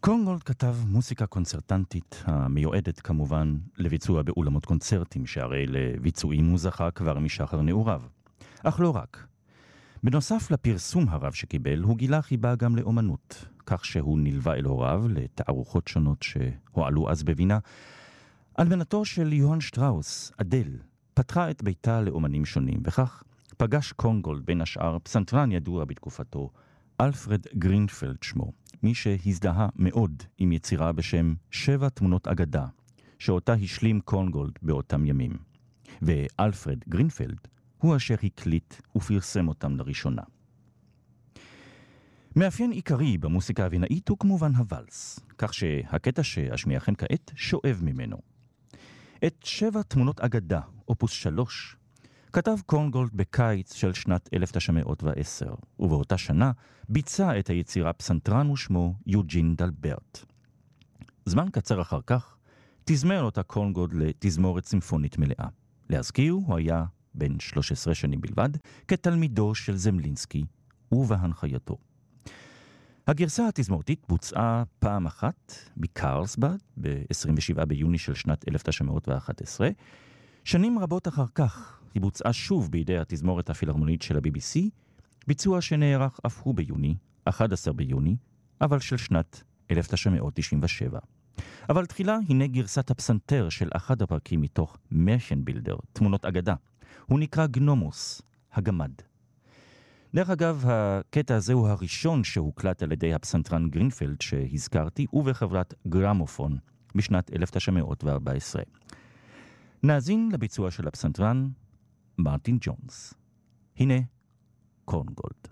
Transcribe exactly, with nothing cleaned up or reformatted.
קורנגולד כתב מוסיקה קונצרטנטית המיועדת כמובן לביצוע באולמות קונצרטים, שהרי לביצועים הוא זכה כבר משחר נעוריו. אך לא רק. בנוסף לפרסום הרב שקיבל, הוא גילה חיבה גם לאומנות, כך שהוא נלווה אל הוריו לתערוכות שונות שהועלו אז בווינה. אלמנתו של יוהאן שטראוס, אדל, פתחה את ביתה לאומנים שונים, וכך פגש קורנגולד בין השאר פסנתרן ידוע בתקופתו, אלפרד גרינפלד שמו, מי שהזדהה מאוד עם יצירה בשם שבע תמונות אגדה, שאותה השלים קורנגולד באותם ימים. ואלפרד גרינפלד הוא אשר הקליט ופרסם אותם לראשונה. מאפיין עיקרי במוסיקה הוונאית הוא כמובן הוואלס, כך שהקטע שאשמיעכם כעת שואב ממנו. את שבע תמונות אגדה, אופוס שלוש, כתב קורנגולד בקיץ של שנת אלף תשע מאות ועשר, ובאותה שנה ביצע את היצירה פסנתרן ושמו יוג'ין דלברט. זמן קצר אחר כך תזמר אותה קורנגולד לתזמורת סימפונית מלאה. להזכיר, הוא היה בן שלוש עשרה שנים בלבד, כתלמידו של זמלינסקי ובהנחייתו. הגרסה התזמורתית בוצעה פעם אחת בקרלסבד ב-עשרים ושבעה ביוני של שנת אלף תשע מאות ואחת עשרה. שנים רבות אחר כך היא בוצעה שוב בידי התזמורת הפילהרמונית של ה-בי בי סי, ביצוע שנערך אף הוא ביוני, אחד עשר ביוני, אבל של שנת אלף תשע מאות תשעים ושבע. אבל תחילה הנה גרסת הפסנתר של אחד הפרקים מתוך מרשנבילדר, תמונות אגדה. הוא נקרא גנומוס, הגמד. דרך אגב, הקטע הזה הוא הראשון שהוקלט על ידי הפסנתרן גרינפלד שהזכרתי, ובחברת גרמופון בשנת אלף תשע מאות וארבע עשרה. נאזין לביצוע של הפסנתרן מרטין ג'ונס. הנה קורנגולד.